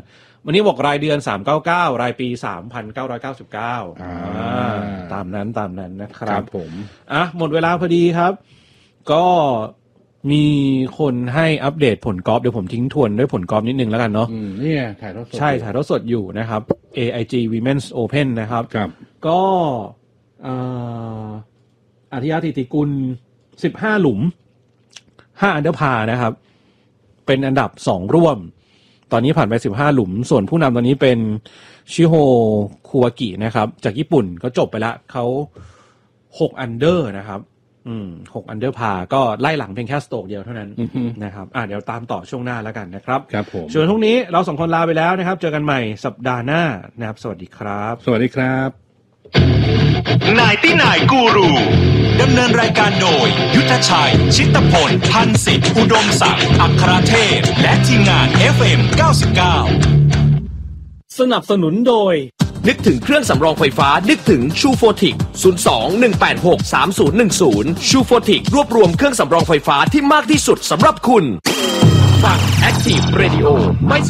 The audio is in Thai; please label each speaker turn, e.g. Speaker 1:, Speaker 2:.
Speaker 1: วันนี้บอกรายเดือน399รายปี3,999ตามนั้นนะครับ
Speaker 2: ผม
Speaker 1: หมดเวลาพอดีครับก็มีคนให้อัปเดตผลกอล์ฟเดี๋ยวผมทิ้งทวนด้วยผลกอล์ฟนิดนึงแล้วกันเนาะ
Speaker 2: นี่ถ่ายทอดสด
Speaker 1: ใช่ถ่ายทอดสดอยู่นะครับ AIG Women's Open นะครับก็อาทิตย์ธิติกุล15หลุม5อันเดอร์พาร์นะครับเป็นอันดับ2ร่วมตอนนี้ผ่านไป15หลุมส่วนผู้นำตอนนี้เป็นชิโฮคุวากินะครับจากญี่ปุ่นเขาจบไปละเขา6อันเดอร์นะครับ6อันเดอร์พาร์ก็ไล่หลังเพียงแค่สโตรกเดียวเท่านั้นนะครับเดี๋ยวตามต่อช่วงหน้าแล้วกันนะครับ
Speaker 2: ครับผม
Speaker 1: ส่วนพรุ่งนี้เรา2คนลาไปแล้วนะครับเจอกันใหม่สัปดาห์หน้านะครับสวัสดีครับ
Speaker 2: สวัสดีครับ
Speaker 3: นายตี้นายกูรูดำเนินรายการโดยยุทธชัยชิตพลพันศิษย์อุดมศักดิ์อัครเทพและทีมงาน FM 99
Speaker 4: สนับสนุนโดยนึกถึงเครื่องสำรองไฟฟ้านึกถึงชูโฟติก 02-186-3010 ชูโฟติกรวบรวมเครื่องสำรองไฟฟ้าที่มากที่สุดสำหรับคุณฟัง Active Radio ไม่